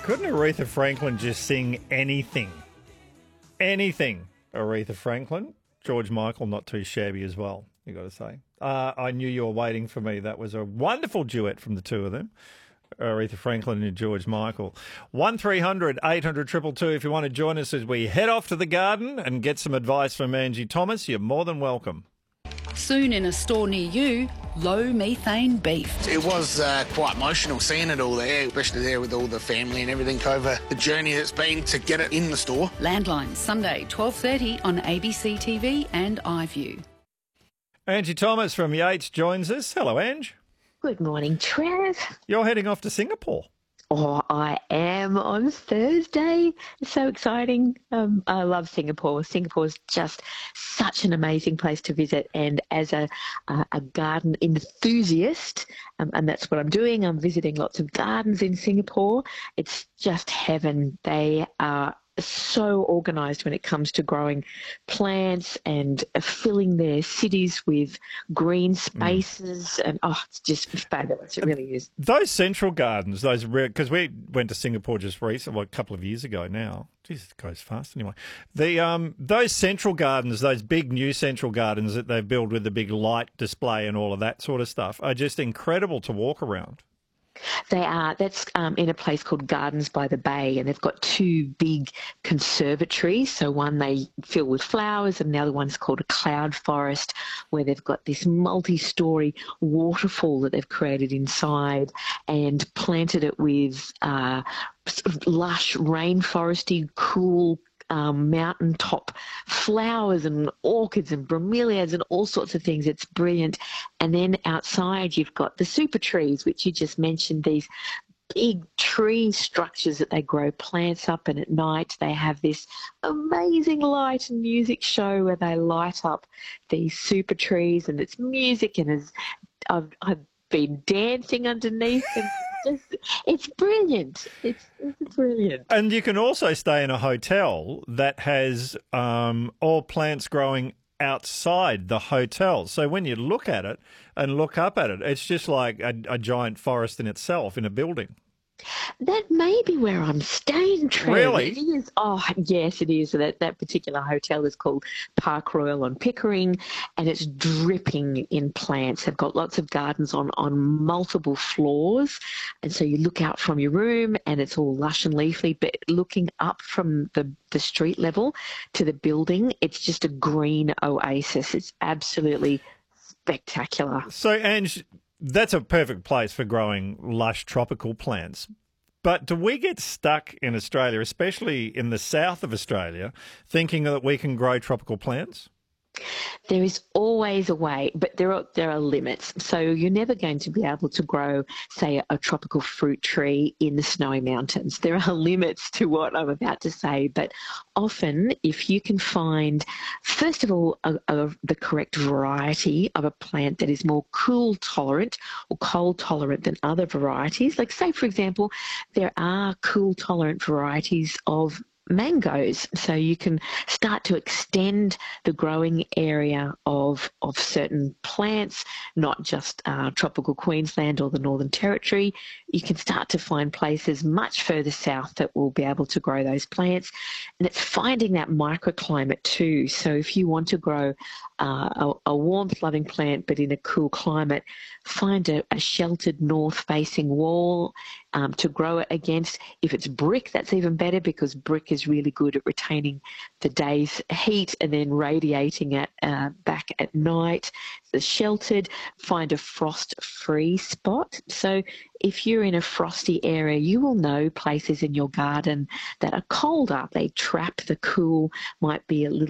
Couldn't Aretha Franklin just sing anything? Anything, Aretha Franklin. George Michael, not too shabby as well, you got to say. I Knew You Were Waiting for Me. That was a wonderful duet from the two of them, Aretha Franklin and George Michael. 1300 800 222 if you want to join us as we head off to the garden and get some advice from Angie Thomas. You're more than welcome. Soon in a store near you, low methane beef. It was quite emotional seeing it all there, especially there with all the family and everything over the journey that's been to get it in the store. Landline, Sunday, 12:30 on ABC TV and iView. Angie Thomas from Yates joins us. Hello, Ange. Good morning, Trev. You're heading off to Singapore. Oh, I am on Thursday. It's so exciting. I love Singapore. Singapore's just such an amazing place to visit. And as a garden enthusiast, and that's what I'm doing, I'm visiting lots of gardens in Singapore. It's just heaven. They are so organised when it comes to growing plants and filling their cities with green spaces. And, it's just fabulous. It really is. Those central gardens, those because we went to Singapore just recently, well, a couple of years ago now. Jeez, it goes fast anyway. Those central gardens, those big new central gardens that they've built with the big light display and all of that sort of stuff are just incredible to walk around. They are. That's in a place called Gardens by the Bay, and they've got two big conservatories. So one they fill with flowers, and the other one's called a cloud forest, where they've got this multi-storey waterfall that they've created inside and planted it with sort of lush, rainforesty, cool mountaintop flowers and orchids and bromeliads and all sorts of things. It's brilliant. And then outside you've got the super trees, which you just mentioned, these big tree structures that they grow plants up, and at night they have this amazing light and music show where they light up these super trees, and it's music, and I've been dancing underneath them. It's brilliant. It's brilliant. And you can also stay in a hotel that has all plants growing outside the hotel. So when you look at it and look up at it, it's just like a giant forest in itself in a building. That may be where I'm staying, Trev. Really? It is. Oh, yes, it is. That particular hotel is called Park Royal on Pickering, and it's dripping in plants. They've got lots of gardens on multiple floors, and so you look out from your room and it's all lush and leafy, but looking up from the street level to the building, it's just a green oasis. It's absolutely spectacular. So, Ange, that's a perfect place for growing lush tropical plants. But do we get stuck in Australia, especially in the south of Australia, thinking that we can grow tropical plants? There is always a way, but there are limits. So you're never going to be able to grow, say, a tropical fruit tree in the snowy mountains. There are limits to what I'm about to say, but often if you can find, first of all, the correct variety of a plant that is more cool tolerant or cold tolerant than other varieties, like say, for example, there are cool tolerant varieties of mangoes, so you can start to extend the growing area of certain plants, not just tropical Queensland or the Northern Territory. You can start to find places much further south that will be able to grow those plants, and it's finding that microclimate too. So if you want to grow a warmth-loving plant but in a cool climate, find a sheltered north-facing wall to grow it against. If it's brick, that's even better, because brick is really good at retaining the day's heat and then radiating it back at night. The sheltered, find a frost-free spot. So if you're in a frosty area, you will know places in your garden that are colder. They trap the cool, might be a little